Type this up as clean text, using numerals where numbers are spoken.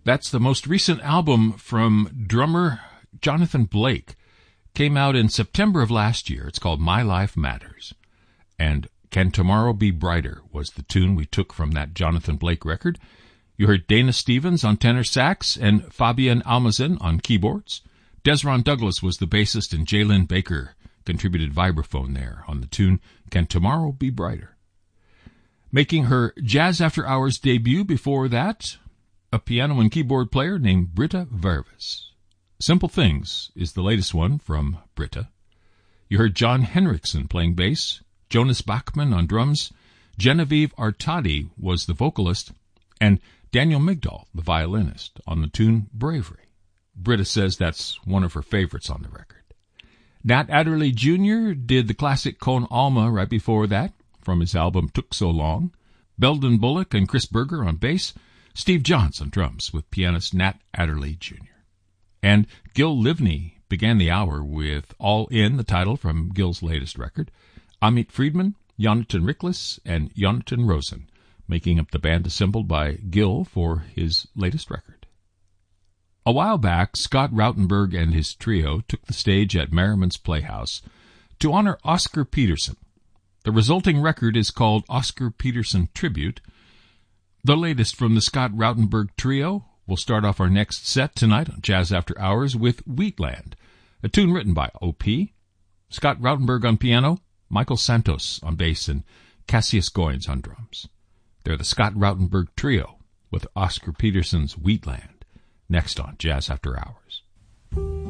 That's the most recent album from drummer Jonathan Blake. Came out in September of last year. It's called My Life Matters. And Can Tomorrow Be Brighter was the tune we took from that Jonathan Blake record. You heard Dana Stevens on tenor sax and Fabian Almazen on keyboards. Desron Douglas was the bassist, and Jalen Baker contributed vibraphone there on the tune Can Tomorrow Be Brighter. Making her Jazz After Hours debut before that, a piano and keyboard player named Britta Vervis. Simple Things is the latest one from Britta. You heard John Henriksen playing bass, Jonas Bachman on drums, Genevieve Artadi was the vocalist, and Daniel Migdal, the violinist, on the tune Bravery. Britta says that's one of her favorites on the record. Nat Adderley Jr. did the classic Con Alma right before that, from his album Took So Long. Belden Bullock and Chris Berger on bass, Steve Johns on drums with pianist Nat Adderley Jr. And Gil Livney began the hour with All In, the title from Gil's latest record. Amit Friedman, Jonathan Riklis, and Jonathan Rosen, making up the band assembled by Gil for his latest record. A while back, Scott Rautenberg and his trio took the stage at Merriman's Playhouse to honor Oscar Peterson. The resulting record is called Oscar Peterson Tribute. The latest from the Scott Rautenberg trio will start off our next set tonight on Jazz After Hours with Wheatland, a tune written by O.P., Scott Rautenberg on piano, Michael Santos on bass, and Cassius Goins on drums. They're the Scott Rautenberg Trio with Oscar Peterson's Wheatland, next on Jazz After Hours.